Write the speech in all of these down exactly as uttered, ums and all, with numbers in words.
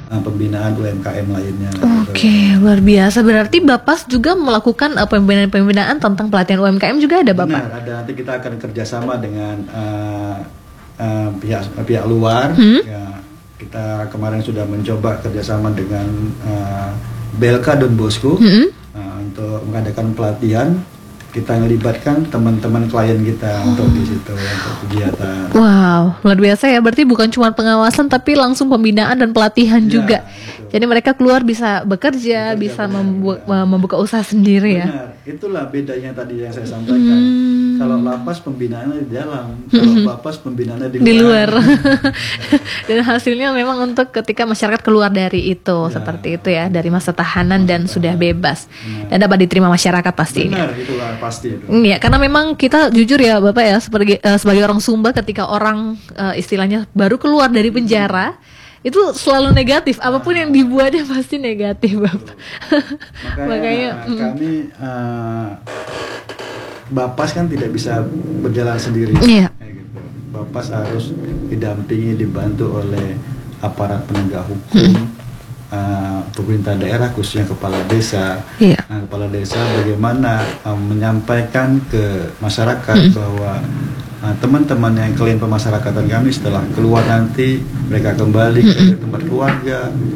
uh, pembinaan U M K M lainnya. Oke, okay, gitu. Luar biasa. Berarti Bapas juga melakukan uh, pembinaan-pembinaan tentang pelatihan U M K M juga ada Bapak? Benar, ada. Nanti kita akan kerjasama dengan uh, uh, pihak pihak luar. Hmm? Ya, kita kemarin sudah mencoba kerjasama dengan uh, B L K Don Bosco hmm? uh, untuk mengadakan pelatihan. Kita melibatkan teman-teman klien kita oh. untuk di situ untuk kegiatan. Wow, luar biasa ya. Berarti bukan cuma pengawasan tapi langsung pembinaan dan pelatihan ya, juga. Betul. Jadi mereka keluar bisa bekerja, bekerja bisa membu- ya. membuka usaha sendiri. Benar. Ya. Itulah bedanya tadi yang saya sampaikan. Hmm. Kalau lapas pembinaannya di dalam, kalau Bapas pembinaannya di luar. Di luar. Dan hasilnya memang untuk ketika masyarakat keluar dari itu ya. Seperti itu ya, dari masa tahanan masa dan tahanan. Sudah bebas benar. Dan dapat diterima masyarakat pastinya. Benar, itulah pasti itu. Iya, karena memang kita jujur ya Bapak ya, sebagai uh, sebagai orang Sumba, ketika orang uh, istilahnya baru keluar dari penjara itu selalu negatif, apapun yang dibuatnya pasti negatif Bapak. Makanya, Makanya kami uh, Bapas kan tidak bisa berjalan sendiri. Iya. Gitu. Bapas harus didampingi, dibantu oleh aparat penegak hukum. Hmm. Uh, pemerintah daerah khususnya kepala desa, yeah. uh, kepala desa bagaimana uh, menyampaikan ke masyarakat mm. bahwa uh, teman-teman yang klien pemasyarakatan kami setelah keluar nanti mereka kembali mm-hmm. ke tempat keluarga,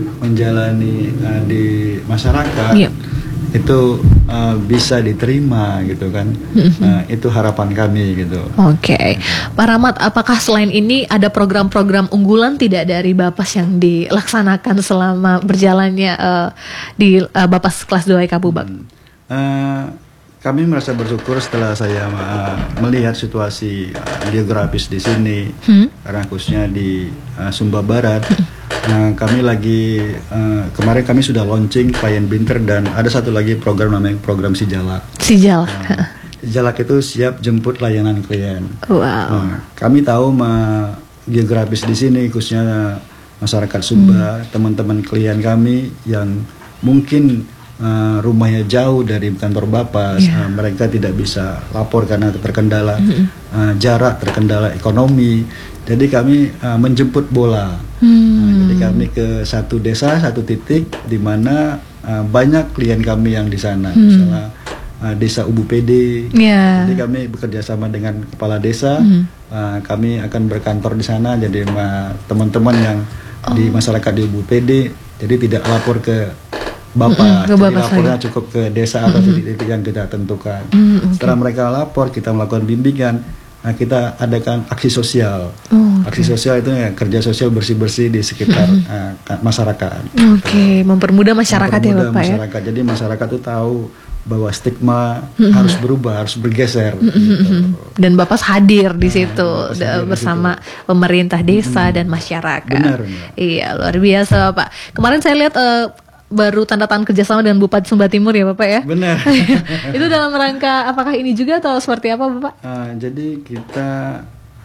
menjalani uh, di masyarakat. Yeah. Itu uh, bisa diterima gitu kan, mm-hmm. uh, itu harapan kami gitu. Oke, okay. Pak Rahmat, apakah selain ini ada program-program unggulan tidak dari Bapas yang dilaksanakan selama berjalannya uh, di uh, Bapas kelas dua Eka Bubak? Hmm. Uh, kami merasa bersyukur setelah saya uh, melihat situasi uh, geografis di sini, hmm? karena khususnya di uh, Sumba Barat. Hmm. Nah, kami lagi uh, kemarin kami sudah launching klien Binter dan ada satu lagi program namanya program Sijalak. Sijalak. Nah, Sijalak itu siap jemput layanan klien. Wow. Nah, kami tahu ma, geografis di sini khususnya masyarakat Sumba, hmm. teman-teman klien kami yang mungkin uh, rumahnya jauh dari kantor Bapas, yeah. uh, mereka tidak bisa lapor karena terkendala hmm. uh, jarak, terkendala ekonomi. Jadi kami uh, menjemput bola. Hmm. Nah, jadi kami ke satu desa, satu titik di mana uh, banyak klien kami yang di sana. Hmm. Misalnya uh, desa Ubu Pede. Yeah. Jadi kami bekerja sama dengan kepala desa. Hmm. Uh, kami akan berkantor di sana. Jadi uh, teman-teman yang oh. di masyarakat di Ubu Pede, jadi tidak lapor ke Bapak. Mm-hmm, jadi lapornya saya. Cukup ke desa atau mm-hmm. titik-titik yang kita tentukan. Mm-hmm, okay. Setelah mereka lapor, kita melakukan bimbingan. Nah, kita adakan aksi sosial. Oh, okay. Aksi sosial itu ya kerja sosial bersih-bersih di sekitar mm-hmm. uh, masyarakat. Oke, okay. gitu. Mempermudah masyarakat mempermudah ya Bapak masyarakat. Ya. Jadi masyarakat itu tahu bahwa stigma mm-hmm. harus berubah, harus bergeser. Mm-hmm. Gitu. Dan Bapak hadir di nah, situ hadir bersama di situ. Pemerintah desa mm-hmm. dan masyarakat. Benar, benar. Iya, luar biasa Bapak. Kemarin saya lihat uh, baru tanda tangan kerjasama dengan Bupati Sumba Timur ya Bapak ya? Benar. Itu dalam rangka apakah ini juga atau seperti apa Bapak? Uh, jadi kita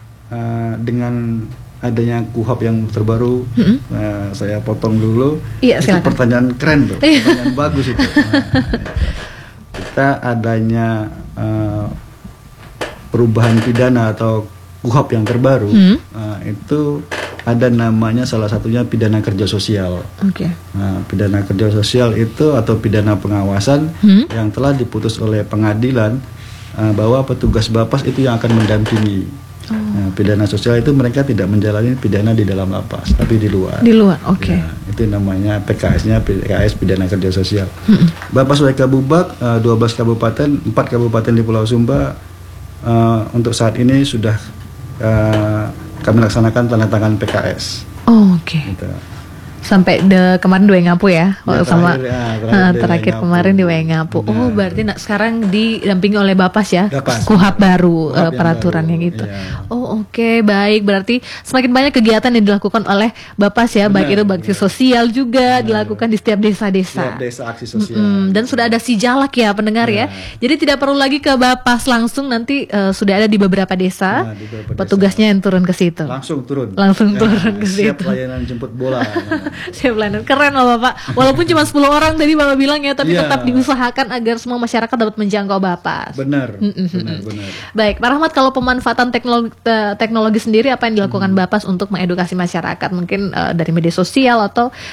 uh, dengan adanya KUHAP yang terbaru, mm-hmm. uh, saya potong dulu. Iya, itu silakan. Pertanyaan keren tuh, pertanyaan bagus itu. Nah, kita adanya uh, perubahan pidana atau KUHAP yang terbaru, mm-hmm. uh, itu ada namanya salah satunya pidana kerja sosial. Oke. Okay. Nah, pidana kerja sosial itu atau pidana pengawasan hmm? yang telah diputus oleh pengadilan uh, bahwa petugas Bapas itu yang akan mendampingi. Oh. Nah, pidana sosial itu mereka tidak menjalani pidana di dalam lapas, tapi di luar. Di luar, oke. Okay. Ya, itu namanya P K S-nya P K S pidana kerja sosial. Hmm. Bapas Eka Bubak uh, dua belas kabupaten, empat kabupaten di Pulau Sumba uh, untuk saat ini sudah uh, kami laksanakan tanda tangan P K S. Oh, oke. Okay. Gitu. Sampai de, kemarin di Wengapu ya, ya sama terakhir, ya, terakhir, nah, terakhir kemarin di Wengapu. Oh, berarti nah, sekarang didampingi oleh Bapas ya, KUHAP baru uh, peraturan yang itu. Ya. Oh, oke, okay, baik. Berarti semakin banyak kegiatan yang dilakukan oleh Bapas ya, benar, baik itu bakti sosial juga benar. Dilakukan di setiap desa-desa. Setiap desa aksi sosial. Mm-hmm. Dan sudah ada Sijalak ya pendengar ya. ya. Jadi tidak perlu lagi ke Bapas langsung, nanti uh, sudah ada di beberapa desa. Nah, di beberapa petugasnya desa. Yang turun ke situ. Langsung turun. Langsung ya, turun ke situ. Siap layanan jemput bola. Siap layanan, keren loh Bapak. Walaupun cuma sepuluh orang tadi Bapak bilang ya, tapi yeah. tetap diusahakan agar semua masyarakat dapat menjangkau Bapas. Benar, mm-hmm. benar, benar. Baik, Pak Rahmat, kalau pemanfaatan teknologi, teknologi sendiri apa yang dilakukan mm-hmm. Bapas untuk mengedukasi masyarakat? Mungkin uh, dari media sosial atau